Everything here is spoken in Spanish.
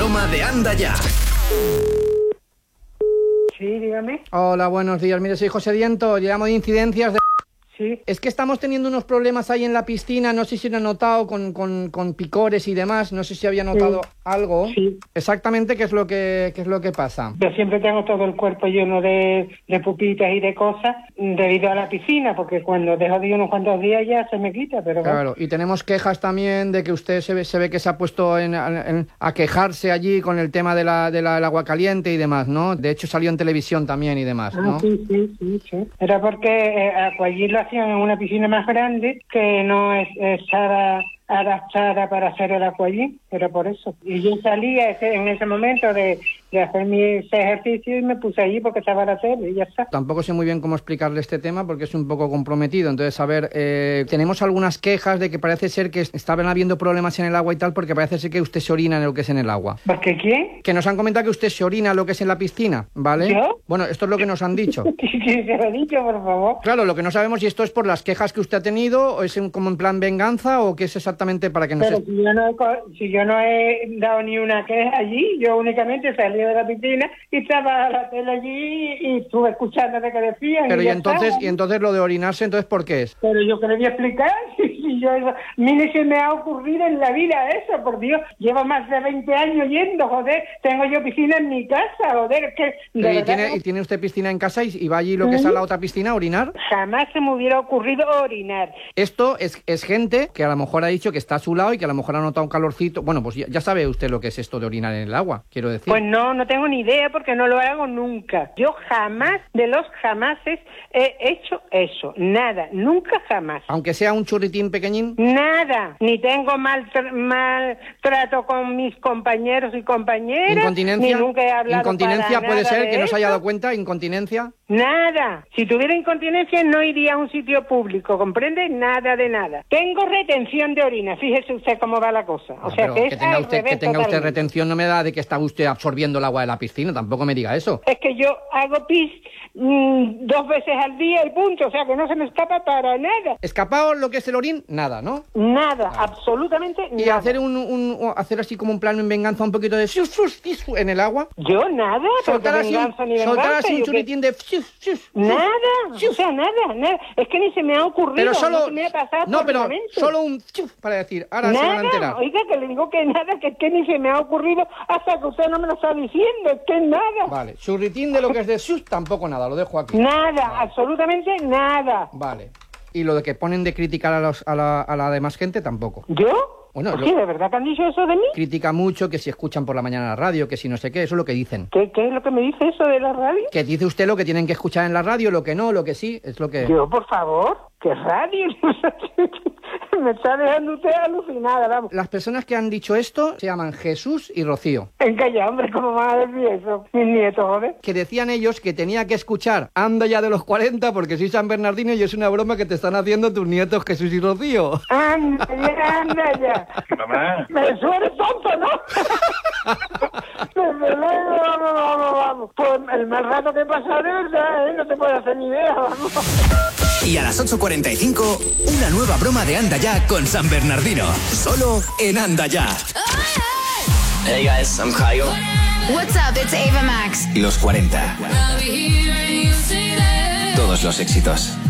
broma de Anda Ya. Sí, dígame. Hola, buenos días. Mire, soy José Diento, llamo de incidencias de... Sí. Es que estamos teniendo unos problemas ahí en la piscina, no sé si lo han notado con picores y demás, no sé si había notado algo. Sí. Exactamente qué es lo que pasa. Yo siempre tengo todo el cuerpo lleno de pupitas y de cosas debido a la piscina, porque cuando dejo de ir unos cuantos días ya se me quita, pero... Claro, y tenemos quejas también de que usted se ve que se ha puesto a quejarse allí con el tema del agua caliente y demás, ¿no? De hecho salió en televisión también y demás, ¿no? Sí. Era porque allí lo hacían en una piscina más grande que no estaba adaptada para hacer el aquagym, pero por eso. Y yo salía en ese momento de hacer mis ejercicios y me puse allí porque estaba la tele y ya está. Tampoco sé muy bien cómo explicarle este tema porque es un poco comprometido. Entonces, a ver, tenemos algunas quejas de que parece ser que estaban habiendo problemas en el agua y tal, porque parece ser que usted se orina en lo que es en el agua. ¿Por qué quién? Que nos han comentado que usted se orina en lo que es en la piscina, ¿vale? ¿Yo? Bueno, esto es lo que nos han dicho. ¿Quién se lo ha dicho, por favor? Claro, lo que no sabemos si esto es por las quejas que usted ha tenido o es como en plan venganza o qué es exactamente para que no Pero se... si yo no he dado ni una queja allí, yo únicamente salí de la piscina y estaba la tele allí y estuve escuchando lo que decían. Pero y entonces lo de orinarse, entonces ¿por qué es? Pero yo que le voy a explicar, si yo eso, ni se me ha ocurrido en la vida eso, por Dios, llevo más de 20 años yendo, joder, tengo yo piscina en mi casa, joder, es que... ¿Y tiene usted piscina en casa y va allí lo que es a la otra piscina a orinar? Jamás se me hubiera ocurrido orinar. Esto es gente que a lo mejor ha dicho que está a su lado y que a lo mejor ha notado un calorcito. Bueno, pues ya sabe usted lo que es esto de orinar en el agua, quiero decir. Pues no tengo ni idea porque no lo hago nunca. Yo jamás, de los jamases, he hecho eso. Nada, nunca jamás. Aunque sea un churritín pequeñín. Nada, ni tengo mal trato con mis compañeros y compañeras. ¿Incontinencia? Ni nunca he hablado ¿Incontinencia para puede nada ser de que no se haya eso. dado cuenta? ¿Incontinencia? Nada. Si tuviera incontinencia no iría a un sitio público, ¿comprende? Nada de nada. Tengo retención de orina, fíjese usted cómo va la cosa. O sea, que es al revés que tenga usted totalmente. retención no me da de que está usted absorbiendo el agua de la piscina, tampoco me diga eso. Es que yo hago pis 2 veces al día y punto, o sea que no se me escapa para nada. Escapado lo que es el orín, nada, ¿no? Nada, absolutamente Y nada. hacer hacer así como un plano en venganza un poquito de en el agua. Yo nada, Soltar porque venganza ni venganza. soltar así un yo churitín de Nada, o sea, nada. Es que ni se me ha ocurrido, pero solo no se me ha pasado no, por pero la mente. solo un para decir, ahora se van a enterar. Nada, oiga, que le digo que nada, que es que ni se me ha ocurrido hasta que usted no me lo está diciendo, es que nada. Vale, churritín de lo que es de tampoco nada, lo dejo aquí. Nada, absolutamente nada. Vale. Y lo de que ponen de criticar a la demás gente tampoco. ¿Yo? Bueno, ¿Sí, de verdad que han dicho eso de mí? Critica mucho que si escuchan por la mañana la radio, que si no sé qué, eso es lo que dicen. ¿Qué es lo que me dice eso de la radio? Que dice usted lo que tienen que escuchar en la radio, lo que no, lo que sí, es lo que... Yo, por favor, ¿qué radio? Me está dejando usted alucinada, vamos. Las personas que han dicho esto se llaman Jesús y Rocío. Venga ya, hombre, ¿cómo van a decir eso? Mis nietos, joder. Que decían ellos que tenía que escuchar Anda Ya de los 40 porque soy San Bernardino y es una broma que te están haciendo tus nietos Jesús y Rocío. Anda ya. Mamá. Me suena tonto, ¿no? Desde luego, vamos. Pues el más rato que he pasado de verdad, no te puedo hacer ni idea, vamos. Y a las 8:45, una nueva broma de Anda Ya con San Bernardino. Solo en Anda Ya. Hey guys, I'm Kyle. What's up? It's Ava Max. Los 40. Todos los éxitos.